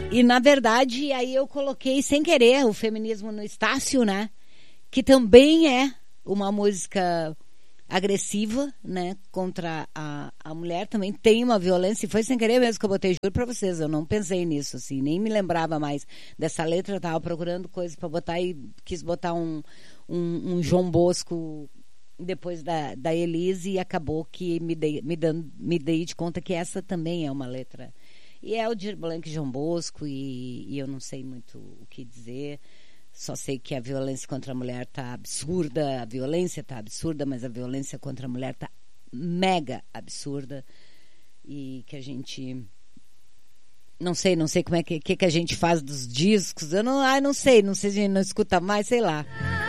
E na verdade, aí eu coloquei sem querer o Feminismo no Estácio, né? Que também é uma música agressiva, né? Contra a mulher, também tem uma violência, e foi sem querer mesmo que eu botei, juro pra vocês, eu não pensei nisso, assim, nem me lembrava mais dessa letra, eu tava procurando coisas pra botar e quis botar um João Bosco depois da Elise, e acabou que me dei de conta que essa também é uma letra. E é o Aldir Blanc e João Bosco, e eu não sei muito o que dizer, só sei que a violência contra a mulher tá absurda, a violência tá absurda, mas a violência contra a mulher tá mega absurda, e que a gente... Não sei como é que a gente faz dos discos, eu não sei se a gente não escuta mais, sei lá.